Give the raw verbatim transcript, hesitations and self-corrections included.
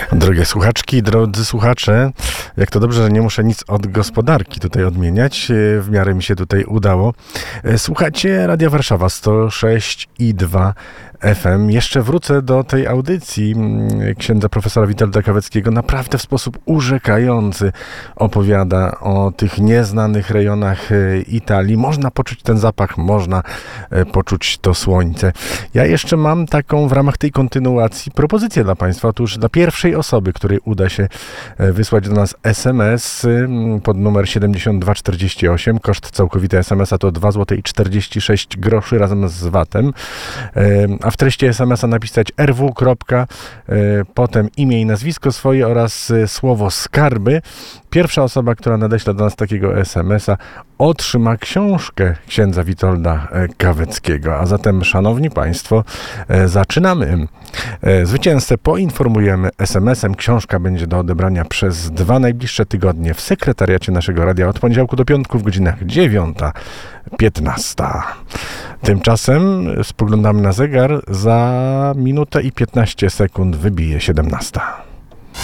Drogie słuchaczki, drodzy słuchacze, jak to dobrze, że nie muszę nic od gospodarki tutaj odmieniać. W miarę mi się tutaj udało. Słuchajcie Radia Warszawa sto sześć i dwa F M. Jeszcze wrócę do tej audycji księdza profesora Witolda Kaweckiego. Naprawdę w sposób urzekający opowiada o tych nieznanych rejonach Italii. Można poczuć ten zapach, można poczuć to słońce. Ja jeszcze mam taką w ramach tej kontynuacji propozycję dla Państwa. Otóż dla pierwszej osoby, której uda się wysłać do nas S M S pod numer siedemdziesiąt dwa czterdzieści osiem, koszt całkowity S M S a to dwa złote i czterdzieści sześć groszy razem z V A T-em, a w treści S M S a napisać R W, potem imię i nazwisko swoje oraz słowo skarby. Pierwsza osoba, która nadeśle do nas takiego S M S a, otrzyma książkę księdza Witolda Kaweckiego. A zatem, szanowni Państwo, zaczynamy. Zwycięzcę poinformujemy S M S em. Książka będzie do odebrania przez dwa najbliższe tygodnie w sekretariacie naszego radia od poniedziałku do piątku w godzinach dziewiąta piętnasta. Tymczasem spoglądamy na zegar. Za minutę i piętnaście sekund wybije siedemnasta.